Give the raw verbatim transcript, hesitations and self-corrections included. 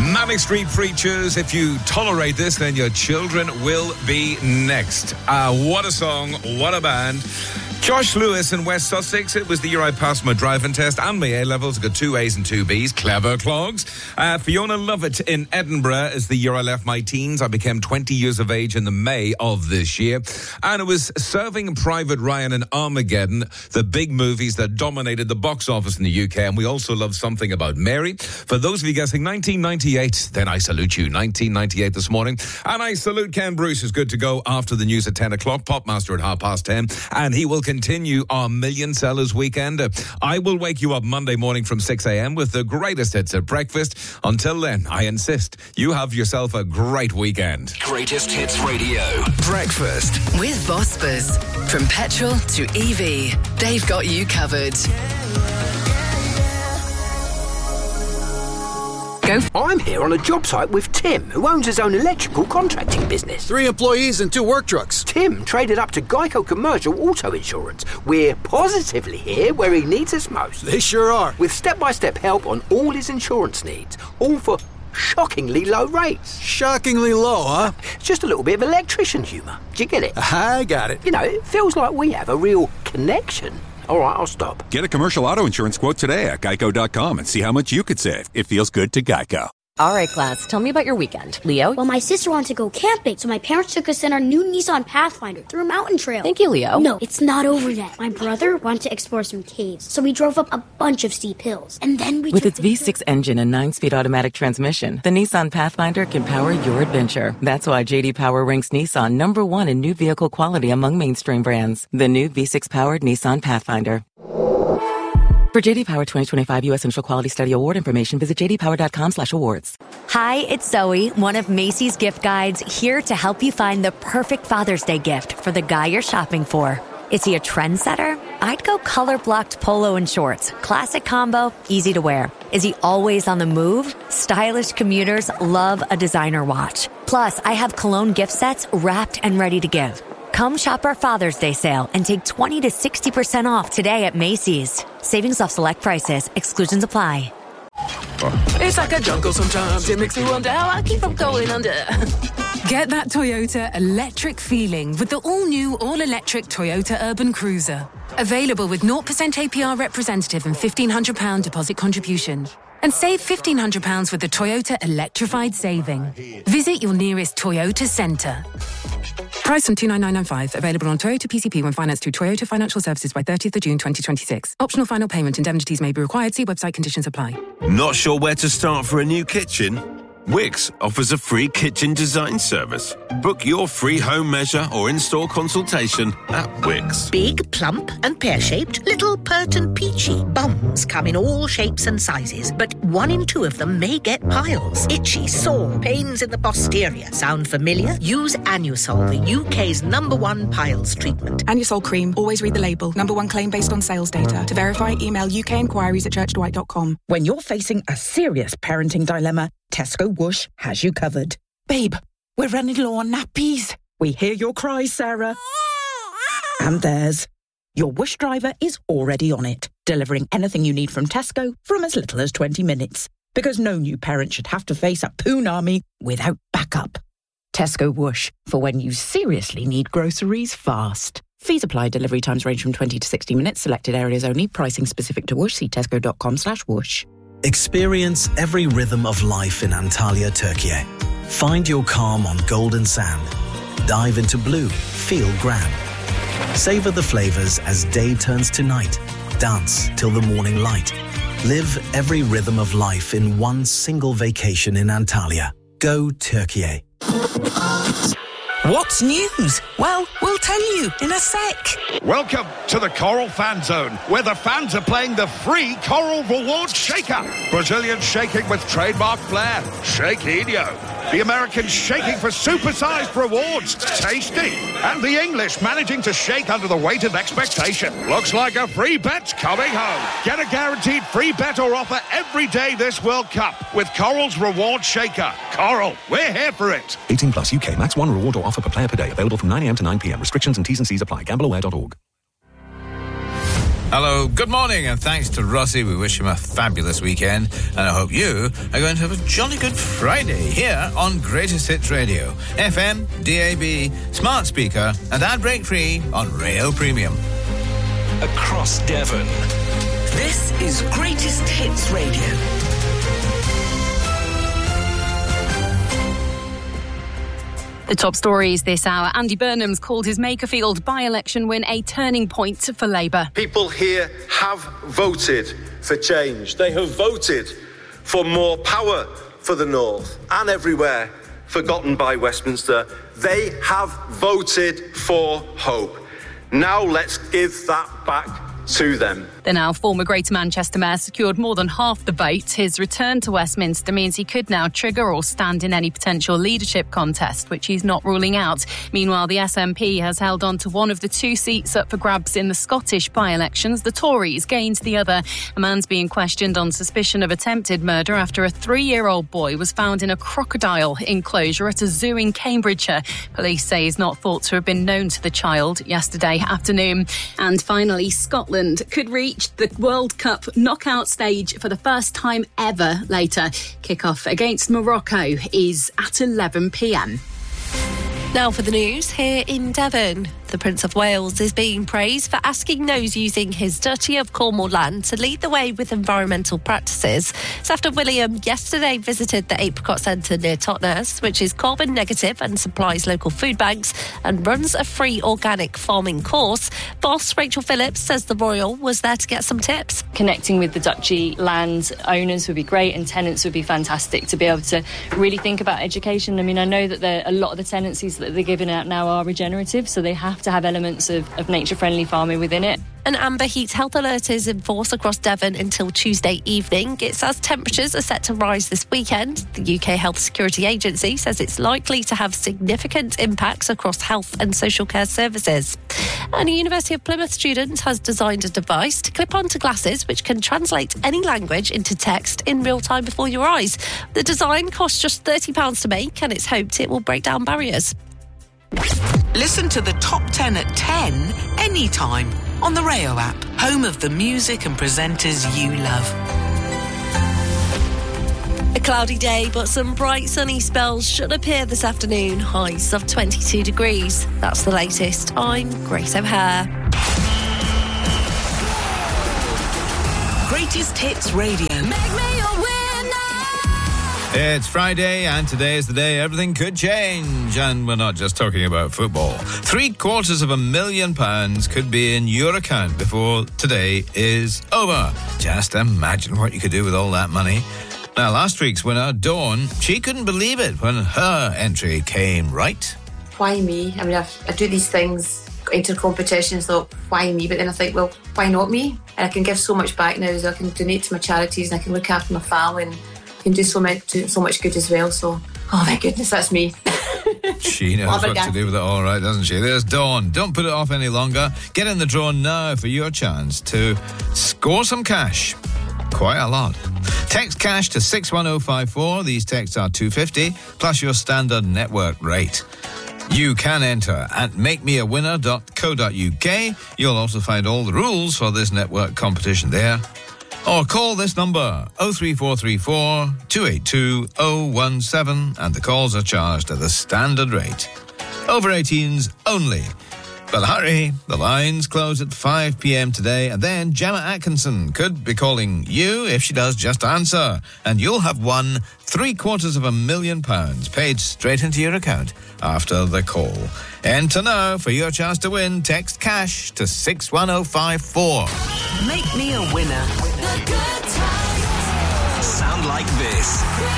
Manic Street Preachers. If you tolerate this, then your children will be next. Uh, what a song, what a band. Josh Lewis in West Sussex. It was the year I passed my driving test and my A-levels. I got two A's and two B's. Clever clogs. Uh, Fiona Lovett in Edinburgh is the year I left my teens. I became twenty years of age in the May of this year. And it was Serving Private Ryan and Armageddon, the big movies that dominated the box office in the U K. And we also love Something About Mary. For those of you guessing nineteen ninety-eight, then I salute you. nineteen ninety-eight this morning. And I salute Ken Bruce, who's good to go after the news at ten o'clock. Popmaster at half past ten. And he will continue our Million Sellers weekend. Uh, I will wake you up Monday morning from six a.m. with the greatest hits at breakfast. Until then, I insist, you have yourself a great weekend. Greatest Hits Radio. Breakfast. With Vospers. From petrol to E V, they've got you covered. Go. I'm here on a job site with Tim, who owns his own electrical contracting business. Three employees and two work trucks. Tim traded up to Geico Commercial Auto Insurance. We're positively here where he needs us most. They sure are. With step-by-step help on all his insurance needs, all for shockingly low rates. Shockingly low, huh? Just a little bit of electrician humour. Do you get it? I got it. You know, it feels like we have a real connection. All right, I'll stop. Get a commercial auto insurance quote today at geico dot com and see how much you could save. It feels good to Geico. All right, class, tell me about your weekend. Leo? Well, my sister wanted to go camping, so my parents took us in our new Nissan Pathfinder through a mountain trail. Thank you, Leo. No, it's not over yet. My brother wanted to explore some caves, so we drove up a bunch of steep hills. And then we With took its V six engine and nine-speed automatic transmission, the Nissan Pathfinder can power your adventure. That's why J D Power ranks Nissan number one in new vehicle quality among mainstream brands. The new V six-powered Nissan Pathfinder. For J D Power twenty twenty-five U S Initial Quality Study Award information, visit j d power dot com slash awards. Hi, it's Zoe, one of Macy's gift guides, here to help you find the perfect Father's Day gift for the guy you're shopping for. Is he a trendsetter? I'd go color-blocked polo and shorts. Classic combo, easy to wear. Is he always on the move? Stylish commuters love a designer watch. Plus, I have cologne gift sets wrapped and ready to give. Come shop our Father's Day sale and take twenty to sixty percent off today at Macy's. Savings off select prices. Exclusions apply. It's like a jungle sometimes. It makes me wonder how I keep from going under. Get that Toyota electric feeling with the all-new, all-electric Toyota Urban Cruiser. Available with zero percent A P R representative and fifteen hundred pounds deposit contribution. And save fifteen hundred pounds with the Toyota Electrified Saving. Visit your nearest Toyota centre. Price from two nine nine nine five. Available on Toyota P C P when financed through Toyota Financial Services by thirtieth of June twenty twenty-six. Optional final payment indemnities may be required. See website conditions apply. Not sure where to start for a new kitchen? Wix offers a free kitchen design service. Book your free home measure or in-store consultation at Wix. Big, plump and pear-shaped, little pert and peachy. Bums come in all shapes and sizes, but one in two of them may get piles. Itchy, sore, pains in the posterior. Sound familiar? Use Anusol, the U K's number one piles treatment. Anusol cream. Always read the label. Number one claim based on sales data. To verify, email U K inquiries at church dwight dot com. When you're facing a serious parenting dilemma, Tesco Whoosh has you covered. Babe, we're running low on nappies. We hear your cries, Sarah. And theirs. Your Whoosh driver is already on it, delivering anything you need from Tesco from as little as twenty minutes. Because no new parent should have to face a poon army without backup. Tesco Whoosh, for when you seriously need groceries fast. Fees apply. Delivery times range from twenty to sixty minutes. Selected areas only. Pricing specific to Whoosh. See tesco dot com slash whoosh. Experience every rhythm of life in Antalya, Turkey. Find your calm on golden sand. Dive into blue. Feel grand. Savor the flavors as day turns to night. Dance till the morning light. Live every rhythm of life in one single vacation in Antalya. Go Turkey. What's news? Well, we'll tell you in a sec. Welcome to the Coral Fan Zone, where the fans are playing the free Coral Reward Shaker. Brazilian shaking with trademark flair. Shaquinho. The Americans shaking for supersized rewards. Tasty. And the English managing to shake under the weight of expectation. Looks like a free bet's coming home. Get a guaranteed free bet or offer every day this World Cup with Coral's Reward Shaker. Coral, we're here for it. eighteen plus U K. Max one reward or offer per player per day. Available from nine a.m. to nine p.m. Restrictions and T's and C's apply. Gamble aware dot org. Hello, good morning, and thanks to Rossi. We wish him a fabulous weekend, and I hope you are going to have a jolly good Friday here on Greatest Hits Radio. F M, D A B, smart speaker, and ad break free on Rail Premium. Across Devon. This is Greatest Hits Radio. The top stories this hour. Andy Burnham's called his Makerfield by-election win a turning point for Labour. People here have voted for change. They have voted for more power for the North and everywhere forgotten by Westminster. They have voted for hope. Now let's give that back to them. The now former Greater Manchester Mayor secured more than half the vote. His return to Westminster means he could now trigger or stand in any potential leadership contest, which he's not ruling out. Meanwhile, the S N P has held on to one of the two seats up for grabs in the Scottish by-elections. The Tories gained the other. A man's being questioned on suspicion of attempted murder after a three-year-old boy was found in a crocodile enclosure at a zoo in Cambridgeshire. Police say he's not thought to have been known to the child yesterday afternoon. And finally, Scotland could reach the World Cup knockout stage for the first time ever later. Kick-off against Morocco is at eleven p.m. Now for the news here in Devon. The Prince of Wales is being praised for asking those using his Duchy of Cornwall land to lead the way with environmental practices. It's after William yesterday visited the Apricot Centre near Totnes, which is carbon negative and supplies local food banks and runs a free organic farming course. Boss Rachel Phillips says the Royal was there to get some tips. Connecting with the Duchy land owners would be great, and tenants would be fantastic to be able to really think about education. I mean, I know that there, a lot of the tenancies that they're giving out now are regenerative, so they have to have elements of, of nature-friendly farming within it. An amber heat health alert is in force across Devon until Tuesday evening. It says temperatures are set to rise this weekend. The U K Health Security Agency says it's likely to have significant impacts across health and social care services. And a University of Plymouth student has designed a device to clip onto glasses which can translate any language into text in real time before your eyes. The design costs just thirty pounds to make, and it's hoped it will break down barriers. Listen to the top ten at ten anytime on the Rayo app, home of the music and presenters you love. A cloudy day, but some bright sunny spells should appear this afternoon. Highs of twenty-two degrees. That's the latest. I'm Grace O'Hare. Greatest Hits Radio. Make me a winner. It's Friday, and today is the day everything could change. And we're not just talking about football. Three quarters of a million pounds could be in your account before today is over. Just imagine what you could do with all that money. Now, last week's winner, Dawn, she couldn't believe it when her entry came right. Why me? I mean, I've, I do these things, enter competitions, thought, why me? But then I think, well, why not me? And I can give so much back now, so I can donate to my charities and I can look after my family and can do so much, do so much good as well. So, oh my goodness, that's me. She knows what to do with it all right, doesn't she? There's Dawn. Don't put it off any longer. Get in the draw now for your chance to score some cash. Quite a lot. Text cash to six one oh five four. These texts are two pounds fifty plus your standard network rate. You can enter at make me a winner dot co dot uk. You'll also find all the rules for this network competition there. Or call this number oh three four three four, two eight two, oh one seven, and the calls are charged at the standard rate. Over eighteens only. But hurry, the lines close at five p.m. today, and then Gemma Atkinson could be calling you if she does just answer, and you'll have won three quarters of a million pounds paid straight into your account after the call. Enter now for your chance to win. Text cash to six one oh five four. Make me a winner. Sound like this.